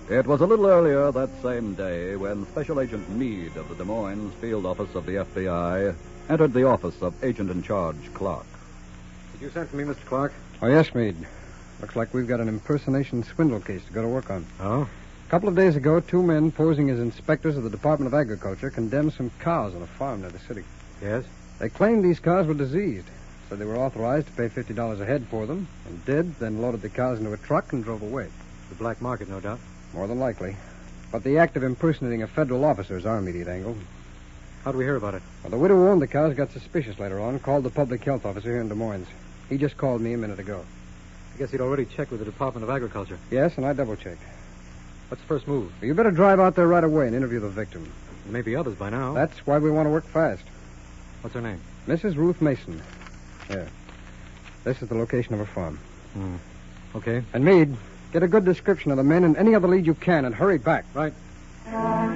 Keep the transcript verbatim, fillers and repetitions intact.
It was a little earlier that same day when Special Agent Meade of the Des Moines Field Office of the F B I entered the office of Agent in Charge Clark. Did you send for me, Mister Clark? Oh, yes, Meade. Looks like we've got an impersonation swindle case to go to work on. Oh? A couple of days ago, two men posing as inspectors of the Department of Agriculture condemned some cows on a farm near the city. Yes? They claimed these cows were diseased, so they were authorized to pay fifty dollars a head for them, and did, then loaded the cows into a truck and drove away. The black market, no doubt. More than likely. But the act of impersonating a federal officer is our immediate angle. How'd we hear about it? Well, the widow who owned the cows got suspicious later on, called the public health officer here in Des Moines. He just called me a minute ago. I guess he'd already checked with the Department of Agriculture. Yes, and I double-checked. What's the first move? Well, you better drive out there right away and interview the victim. There may be others by now. That's why we want to work fast. What's her name? Missus Ruth Mason. Here. This is the location of her farm. Hmm. Okay. And Meade, get a good description of the men and any other lead you can, and hurry back. Right.